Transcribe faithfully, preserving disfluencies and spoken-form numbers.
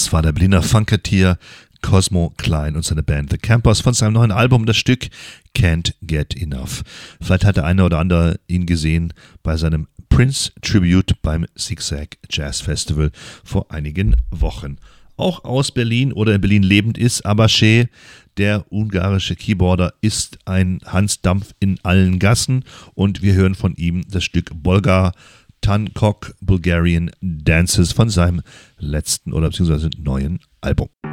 Das war der Berliner Funketeer Cosmo Klein und seine Band The Campers von seinem neuen Album, das Stück Can't Get Enough. Vielleicht hat der eine oder andere ihn gesehen bei seinem Prince Tribute beim Zigzag Jazz Festival vor einigen Wochen. Auch aus Berlin oder in Berlin lebend ist Abache, der ungarische Keyboarder, ist ein Hans Dampf in allen Gassen und wir hören von ihm das Stück Bolgar Tankok Bulgarian Dances von seinem letzten oder beziehungsweise neuen Album.